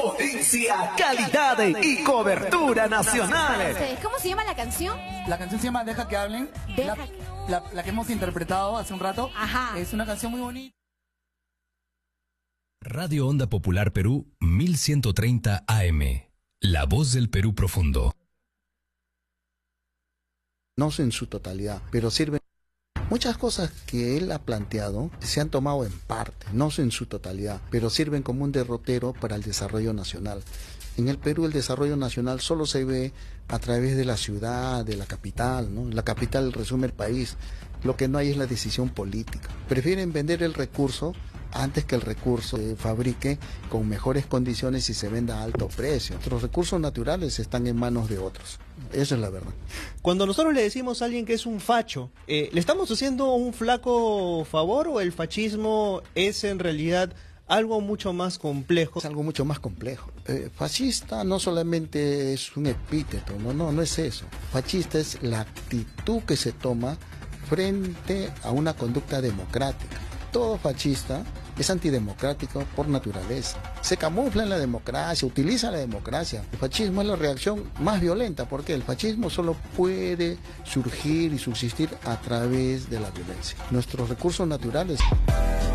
Potencia, calidad y cobertura nacional. ¿Cómo se llama la canción? La canción se llama Deja que hablen. La que hemos interpretado hace un rato. Ajá. Es una canción muy bonita. Radio Onda Popular Perú 1130 AM. La voz del Perú profundo. No en su totalidad, pero sirven. Muchas cosas que él ha planteado se han tomado en parte, no en su totalidad, pero sirven como un derrotero para el desarrollo nacional. En el Perú el desarrollo nacional solo se ve a través de la ciudad, de la capital, ¿no? La capital resume el país. Lo que no hay es la decisión política. Prefieren vender el recurso antes que el recurso se fabrique con mejores condiciones y se venda a alto precio. Los recursos naturales están en manos de otros. Esa es la verdad. Cuando nosotros le decimos a alguien que es un facho, ¿le estamos haciendo un flaco favor o el fascismo es en realidad algo mucho más complejo? Es algo mucho más complejo. Fascista no solamente es un epíteto, no es eso. Fascista es la actitud que se toma frente a una conducta democrática. Todo fascista es antidemocrático por naturaleza. Se camufla en la democracia, utiliza la democracia. El fascismo es la reacción más violenta, porque el fascismo solo puede surgir y subsistir a través de la violencia. Nuestros recursos naturales